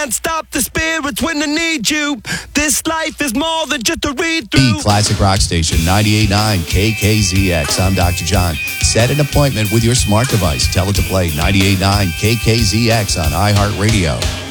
can't stop the spirits when they need you. This life is more than just a read-through. The Classic Rock Station, 98.9 KKZX. I'm Dr. John. Set an appointment with your smart device. Tell it to play 98.9 KKZX on iHeartRadio.